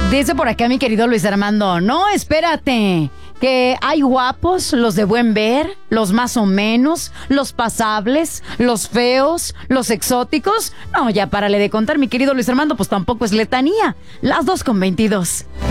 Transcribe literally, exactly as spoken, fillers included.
Dice por acá mi querido Luis Armando, no, espérate, que hay guapos, los de buen ver, los más o menos, los pasables, los feos, los exóticos. No, ya párale de contar, mi querido Luis Armando, pues tampoco es letanía. Las dos con veintidós.